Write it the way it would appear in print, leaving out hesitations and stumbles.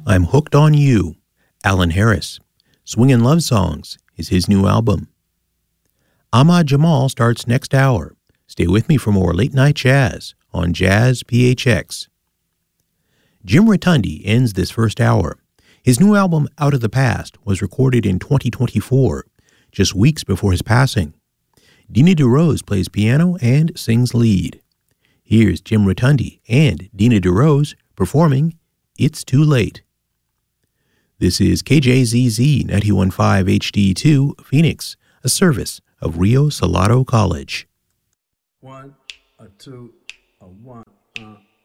I'm Hooked on You, Alan Harris. Swingin' Love Songs is his new album. Ahmad Jamal starts next hour. Stay with me for more late-night jazz on Jazz PHX. Jim Rotundi ends this first hour. His new album, Out of the Past, was recorded in 2024, just weeks before his passing. Dina DeRose plays piano and sings lead. Here's Jim Rotundi and Dina DeRose performing It's Too Late. This is KJZZ 91.5 HD2, Phoenix, a service of Rio Salado College. 1, 2, 1.